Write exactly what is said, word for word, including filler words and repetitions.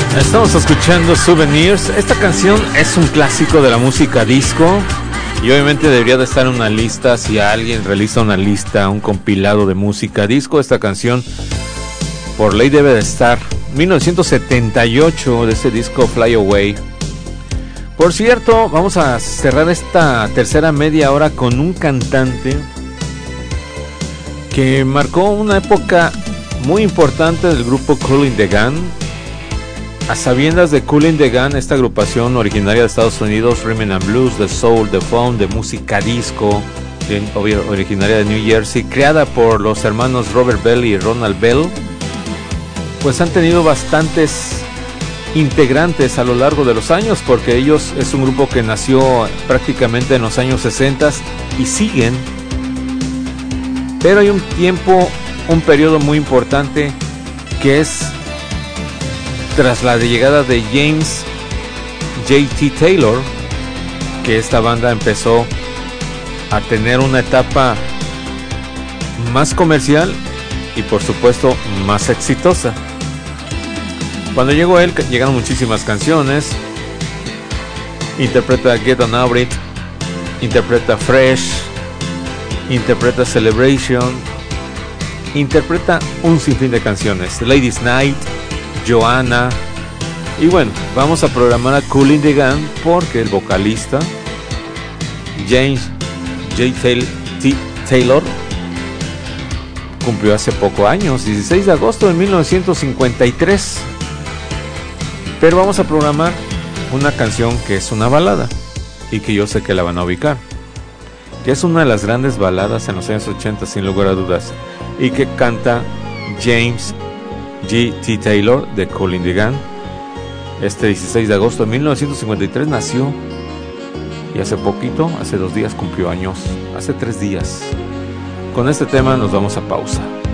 Estamos escuchando Souvenirs. Esta canción es un clásico de la música disco y obviamente debería de estar en una lista. Si alguien realiza una lista, un compilado de música disco, esta canción por ley debe de estar. mil novecientos setenta y ocho, de ese disco Fly Away. Por cierto, vamos a cerrar esta tercera media hora con un cantante que marcó una época muy importante del grupo Kool and the Gang. A sabiendas de Kool and the Gang, esta agrupación originaria de Estados Unidos, Rhythm and Blues, de soul, de funk, de música disco, de, originaria de New Jersey, creada por los hermanos Robert Bell y Ronald Bell, pues han tenido bastantes integrantes a lo largo de los años, porque ellos es un grupo que nació prácticamente en los años sesenta y siguen, pero hay un tiempo, un periodo muy importante que es tras la llegada de James J T Taylor, que esta banda empezó a tener una etapa más comercial y por supuesto más exitosa. Cuando llegó él, llegaron muchísimas canciones. Interpreta Get On Over It, interpreta Fresh, interpreta Celebration, interpreta un sinfín de canciones. Ladies Night, Joanna. Y bueno, vamos a programar a Kool and the Gang porque el vocalista James J T Taylor cumplió hace poco años, dieciséis de agosto de mil novecientos cincuenta y tres. Pero vamos a programar una canción que es una balada y que yo sé que la van a ubicar, que es una de las grandes baladas en los años ochenta sin lugar a dudas, y que canta James J T Taylor de Kool and the Gang. Este dieciséis de agosto de mil novecientos cincuenta y tres nació y hace poquito, hace dos días cumplió años, hace tres días. Con este tema nos vamos a pausa.